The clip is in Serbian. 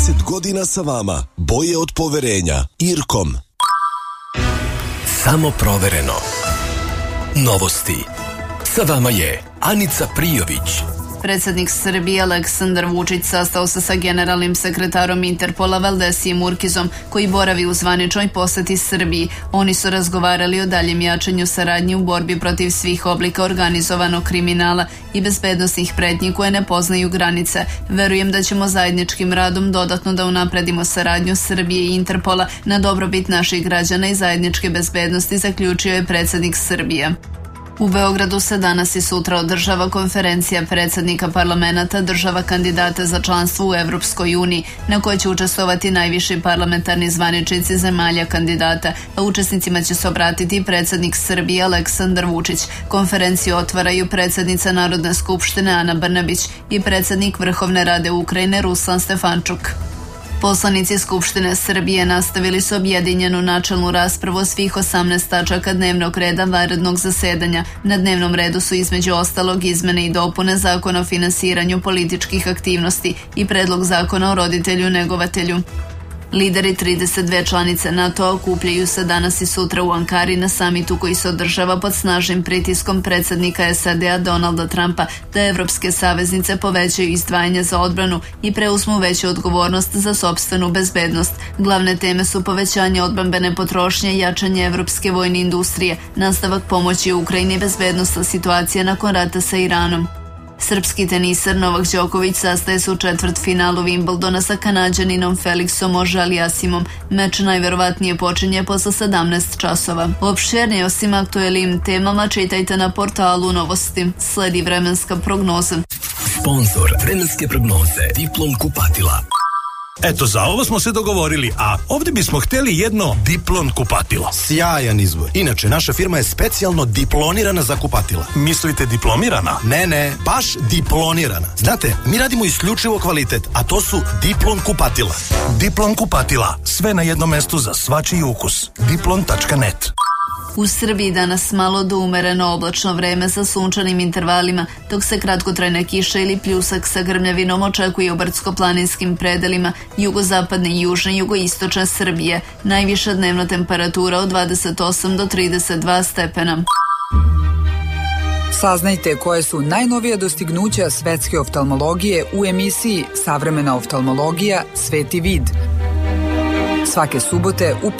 30 godina sa vama. Boje od poverenja. Irkom. Samo provereno. Novosti. Sa vama je Anica Prijović. Predsjednik Srbije Aleksandar Vučić sastao se sa generalnim sekretarom Interpola Valdesijem Urkizom, koji boravi u zvaničnoj poseti Srbiji. Oni su razgovarali o daljem jačanju saradnje u borbi protiv svih oblika organizovanog kriminala i bezbednosnih pretnji koje ne poznaju granice. Verujem da ćemo zajedničkim radom dodatno da unapredimo saradnju Srbije i Interpola na dobrobit naših građana i zajedničke bezbednosti, zaključio je predsjednik Srbije. U Beogradu se danas i sutra održava konferencija predsjednika parlamenta država kandidata za članstvo u Evropskoj uniji, na kojoj će učestvovati najviši parlamentarni zvaničnici zemalja kandidata, a učesnicima će se obratiti predsjednik Srbije Aleksandar Vučić. Konferenciju otvaraju predsjednica Narodne skupštine Ana Brnabić i predsjednik Vrhovne rade Ukrajine Ruslan Stefančuk. Poslanici Skupštine Srbije nastavili su objedinjenu načelnu raspravu svih 18 tačaka dnevnog reda vanrednog zasedanja. Na dnevnom redu su između ostalog izmene i dopune Zakona o finansiranju političkih aktivnosti i predlog Zakona o roditelju negovatelju. Lideri 32 članice NATO okupljaju se danas i sutra u Ankari na samitu koji se održava pod snažnim pritiskom predsjednika SAD-a Donalda Trumpa da evropske saveznice povećaju izdvajanje za odbranu i preuzmu veću odgovornost za sopstvenu bezbednost. Glavne teme su povećanje odbrambene potrošnje, jačanje evropske vojne industrije, nastavak pomoći Ukrajini i bezbednosna situacija nakon rata sa Iranom. Srpski tenisar Novak Đoković sastaje se u četvrtfinalu Wimbledona sa Kanađaninom Felixom Auger-Aliassimom. Meč najverovatnije počinje posle 17 časova. Opširnije o svim aktuelnim temama čitajte na portalu Novosti. Sledi vremenska prognoza. Sponzor vremenske prognoze Diplom kupatila. Eto, za ovo smo se dogovorili, a ovdje bismo htjeli jedno Diplon kupatilo. Sjajan izbor. Inače, naša firma je specijalno diplonirana za kupatila. Mislite diplomirana? Ne, baš diplonirana. Znate, mi radimo isključivo kvalitet, a to su Diplon kupatila. Diplon kupatila. Sve na jednom mestu za svačiji ukus. Diplon.net. U Srbiji danas malo do umereno oblačno vreme sa sunčanim intervalima, dok se kratkotrajna kiša ili pljusak sa grmljavinom očekuje u brdsko-planinskim predelima jugozapadne i južne jugoistočne Srbije. Najviša dnevna temperatura od 28 do 32 stepena. Saznajte koje su najnovija dostignuća svetske oftalmologije u emisiji Savremena oftalmologija – Sveti vid. Svake subote u